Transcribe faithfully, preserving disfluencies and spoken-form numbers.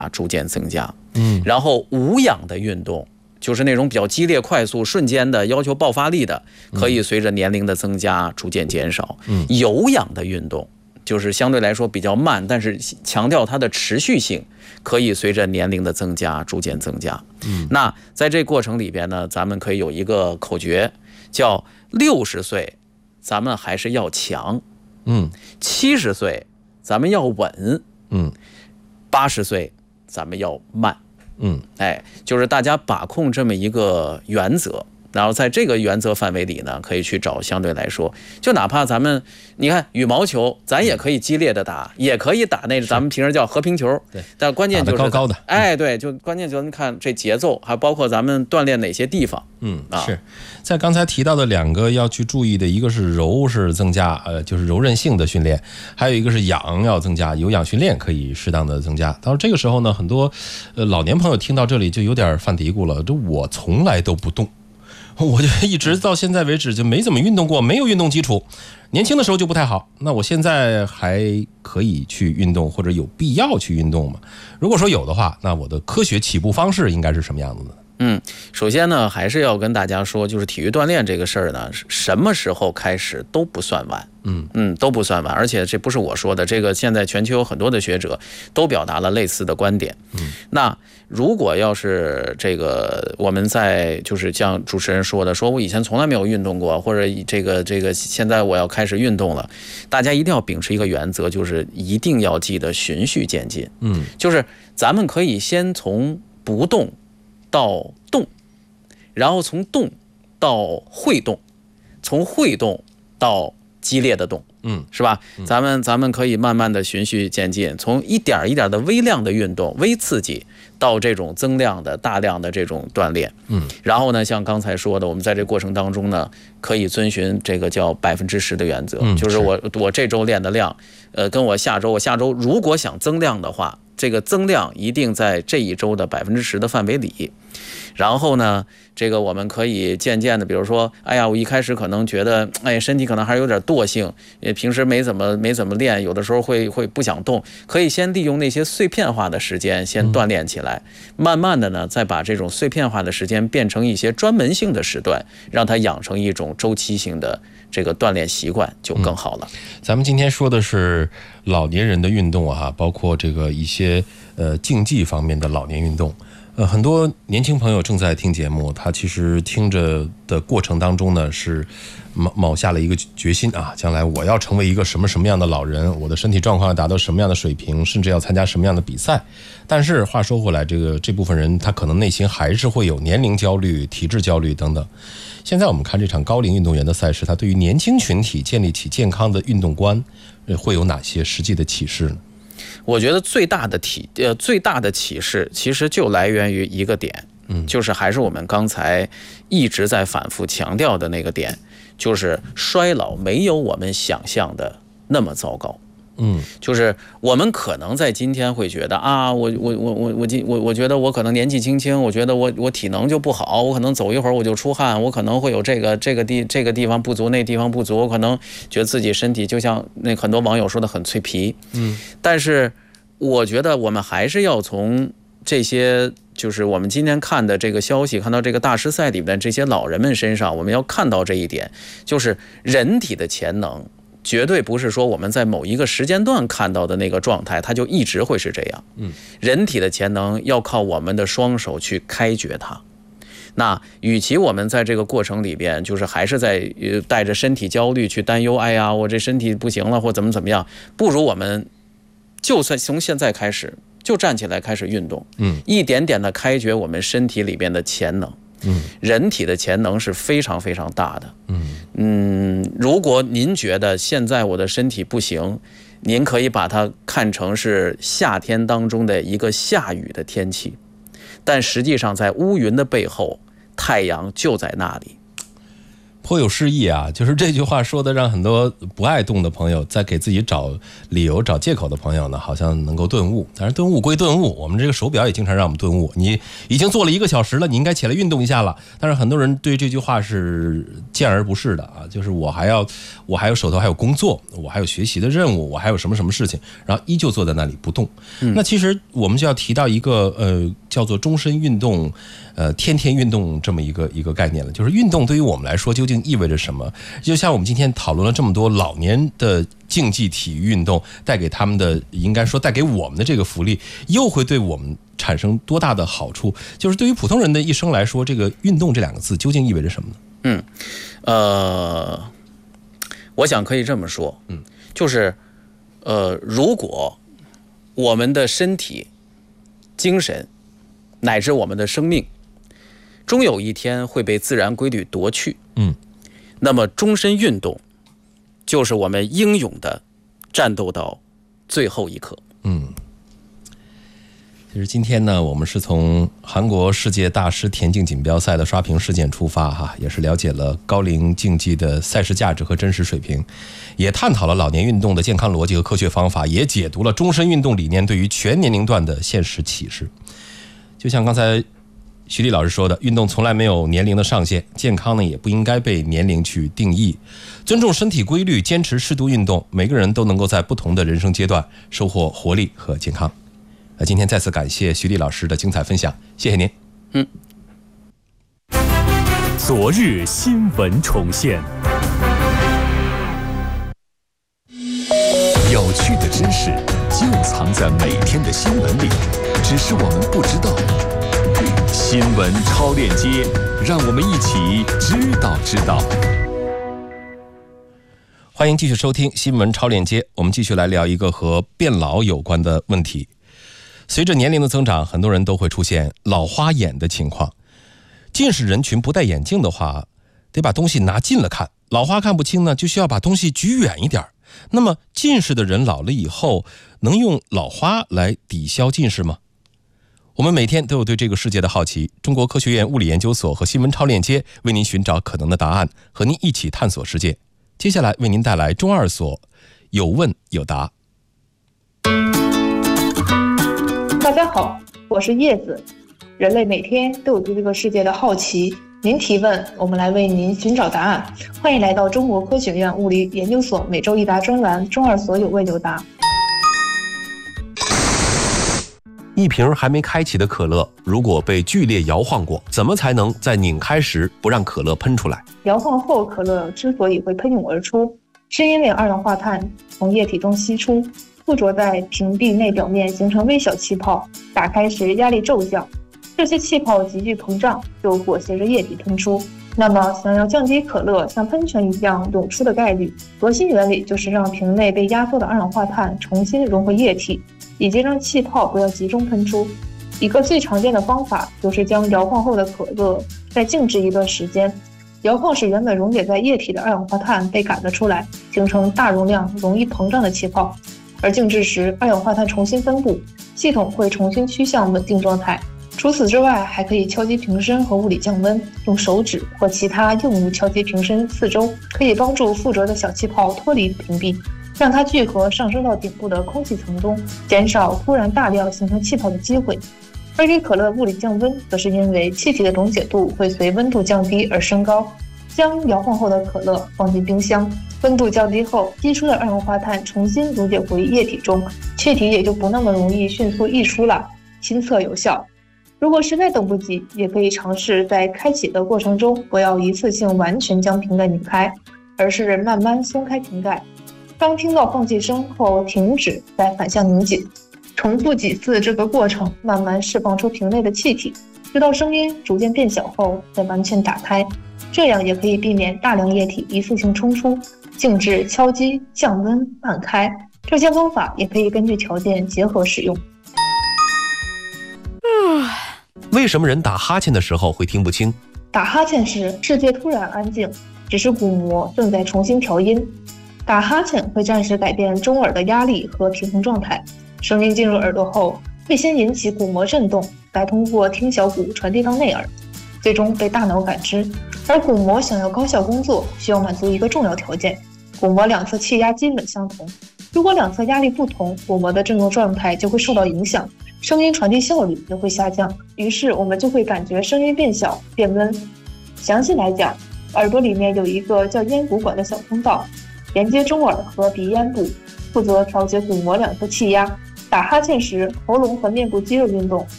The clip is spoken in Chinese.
逐渐增加。嗯，然后无氧的运动，就是那种比较激烈、快速、瞬间的要求爆发力的，可以随着年龄的增加逐渐减少。嗯，有氧的运动就是相对来说比较慢，但是强调它的持续性，可以随着年龄的增加逐渐增加。嗯，那在这过程里边呢，咱们可以有一个口诀，叫六十岁咱们还是要强，嗯，七十岁咱们要稳，嗯，八十岁咱们要慢，嗯，哎，就是大家把控这么一个原则。然后在这个原则范围里呢，可以去找相对来说，就哪怕咱们你看羽毛球，咱也可以激烈的打，也可以打那个咱们平时叫和平球，对，但关键就是高高的， 哎，对，就关键就是看这节奏，还包括咱们锻炼哪些地方。 嗯，是在刚才提到的两个要去注意的，一个是柔是增加，呃，就是柔韧性的训练，还有一个是氧要增加，有氧训练可以适当的增加。到这个时候呢，很多呃老年朋友听到这里就有点犯嘀咕了，这我从来都不动。我就一直到现在为止就没怎么运动过，没有运动基础，年轻的时候就不太好。那我现在还可以去运动，或者有必要去运动吗？如果说有的话，那我的科学起步方式应该是什么样子的？ 嗯，首先呢，还是要跟大家说，就是体育锻炼这个事儿呢，什么时候开始都不算晚。嗯嗯，都不算晚，而且这不是我说的，这个现在全球有很多的学者都表达了类似的观点。嗯，那如果要是这个我们在就是像主持人说的，说我以前从来没有运动过，或者这个这个现在我要开始运动了，大家一定要秉持一个原则，就是一定要记得循序渐进。嗯，就是咱们可以先从不动到动，然后从动到会动，从会动到激烈的动，嗯，是吧？咱们咱们可以慢慢的循序渐进，从一点一点的微量的运动、微刺激，到这种增量的、大量的这种锻炼，嗯，然后呢，像刚才说的，我们在这过程当中呢，可以遵循这个叫百分之十的原则，嗯、就是我我这周练的量，呃，跟我下周我下周如果想增量的话，这个增量一定在这一周的百分之十的范围里。然后呢，这个我们可以渐渐的，比如说，哎呀，我一开始可能觉得，哎，身体可能还是有点惰性，也平时没怎么没怎么练，有的时候会会不想动，可以先利用那些碎片化的时间先锻炼起来，慢慢的呢，再把这种碎片化的时间变成一些专门性的时段，让它养成一种周期性的这个锻炼习惯，就更好了。 嗯、咱们今天说的是老年人的运动啊，包括这个一些呃竞技方面的老年运动。呃，很多年轻朋友正在听节目，他其实听着的过程当中呢，是卯卯下了一个决心啊，将来我要成为一个什么什么样的老人，我的身体状况要达到什么样的水平，甚至要参加什么样的比赛。但是话说回来，这个这部分人他可能内心还是会有年龄焦虑、体质焦虑等等。现在我们看这场高龄运动员的赛事，他对于年轻群体建立起健康的运动观，会有哪些实际的启示呢？ 我觉得最大的体呃最大的启示其实就来源于一个点，嗯，就是还是我们刚才一直在反复强调的那个点，就是衰老没有我们想象的那么糟糕。嗯，就是我们可能在今天会觉得啊，我我我我我我我觉得我可能年纪轻轻，我觉得我我体能就不好，我可能走一会儿我就出汗，我可能会有这个这个地这个地方不足，那地方不足，我可能觉得自己身体就像那很多网友说的很脆皮。嗯，但是我觉得我们还是要从这些就是我们今天看的这个消息，看到这个大师赛里面这些老人们身上，我们要看到这一点，就是人体的潜能。绝对不是说我们在某一个时间段看到的那个状态，它就一直会是这样。嗯，人体的潜能要靠我们的双手去开掘它。那与其我们在这个过程里边，就是还是在呃带着身体焦虑去担忧，哎呀，我这身体不行了，或怎么怎么样，不如我们就算从现在开始就站起来开始运动，嗯，一点点的开掘我们身体里边的潜能。嗯，人体的潜能是非常非常大的。嗯嗯，如果您觉得现在我的身体不行，您可以把它看成是夏天当中的一个下雨的天气，但实际上在乌云的背后，太阳就在那里。 颇有诗意啊，就是这句话说的让很多不爱动的朋友，在给自己找理由找借口的朋友呢，好像能够顿悟。当然顿悟归顿悟，我们这个手表也经常让我们顿悟，你已经做了一个小时了，你应该起来运动一下了。但是很多人对这句话是见而不视的啊，就是我还要我还有手头还有工作，我还有学习的任务，我还有什么什么事情，然后依旧坐在那里不动。嗯、那其实我们就要提到一个呃叫做终身运动呃天天运动这么一个一个概念了，就是运动对于我们来说究竟意味着什么？就像我们今天讨论了这么多老年的竞技体育运动带给他们的，应该说带给我们的这个福利，又会对我们产生多大的好处？就是对于普通人的一生来说，这个运动这两个字究竟意味着什么呢？ 嗯，呃，我想可以这么说，嗯，就是呃，如果我们的身体、精神乃至我们的生命，终有一天会被自然规律夺去，嗯，那么终身运动就是我们英勇的战斗到最后一刻。 嗯，其实今天呢，我们是从韩国世界大师田径锦标赛的刷屏事件出发哈，也是了解了高龄竞技的赛事价值和真实水平，也探讨了老年运动的健康逻辑和科学方法，也解读了终身运动理念对于全年龄段的现实启示。就像刚才徐丽老师说的，运动从来没有年龄的上限，健康呢也不应该被年龄去定义。尊重身体规律，坚持适度运动，每个人都能够在不同的人生阶段收获活力和健康。那今天再次感谢徐丽老师的精彩分享，谢谢您。 嗯。 昨日新闻重现，有趣的知识就藏在每天的新闻里，只是我们不知道。新闻超链接，让我们一起知道知道。 欢迎继续收听新闻超链接，我们继续来聊一个和变老有关的问题。随着年龄的增长，很多人都会出现老花眼的情况。近视人群不戴眼镜的话，得把东西拿近了看，老花看不清呢，就需要把东西举远一点。那么近视的人老了以后，能用老花来抵消近视吗？我们每天都有对这个世界的好奇，中国科学院物理研究所和新闻超链接为您寻找可能的答案，和您一起探索世界。接下来为您带来中二所有问有答。 大家好，我是叶子。人类每天都有对这个世界的好奇，您提问，我们来为您寻找答案。欢迎来到中国科学院物理研究所每周一答专栏中二所有问有答。 一瓶还没开启的可乐，如果被剧烈摇晃过，怎么才能在拧开时不让可乐喷出来？ 摇晃后可乐之所以会喷涌而出，是因为二氧化碳从液体中析出，附着在瓶壁内表面形成微小气泡，打开时压力骤降，这些气泡急剧膨胀，就裹挟着液体喷出。那么想要降低可乐像喷泉一样涌出的概率，核心原理就是让瓶内被压缩的二氧化碳重新融回液体，以及让气泡不要集中喷出。一个最常见的方法就是将摇晃后的可乐再静置一段时间，摇晃使原本溶解在液体的二氧化碳被赶了出来，形成大容量容易膨胀的气泡。而静置时二氧化碳重新分布，系统会重新趋向稳定状态。除此之外，还可以敲击瓶身和物理降温，用手指或其他硬物敲击瓶身四周，可以帮助附着的小气泡脱离瓶壁，让它聚合上升到顶部的空气层中，减少突然大量形成气泡的机会。而给可乐物理降温，则是因为气体的溶解度会随温度降低而升高。将摇晃后的可乐放进冰箱，温度降低后，析出的二氧化碳重新溶解回液体中，气体也就不那么容易迅速溢出了，亲测有效。如果实在等不及，也可以尝试在开启的过程中，不要一次性完全将瓶盖拧开，而是慢慢松开瓶盖。当听到放气声后停止，再反向拧紧，重复几次这个过程，慢慢释放出瓶内的气体，直到声音逐渐变小后再完全打开。这样也可以避免大量液体一次性冲出。静置、敲击、降温、慢开，这些方法也可以根据条件结合使用。 为什么人打哈欠的时候会听不清？ 打哈欠时，世界突然安静，只是鼓膜正在重新调音。打哈欠会暂时改变中耳的压力和平衡状态，声音进入耳朵后，会先引起鼓膜震动，再通过听小骨传递到内耳。 最终被大脑感知。而鼓膜想要高效工作，需要满足一个重要条件：鼓膜两侧气压基本相同。如果两侧压力不同，鼓膜的振动状态就会受到影响，声音传递效率也会下降，于是我们就会感觉声音变小、变温。详细来讲，耳朵里面有一个叫咽鼓管的小通道，连接中耳和鼻咽部，负责调节鼓膜两侧气压。打哈欠时，喉咙和面部肌肉运动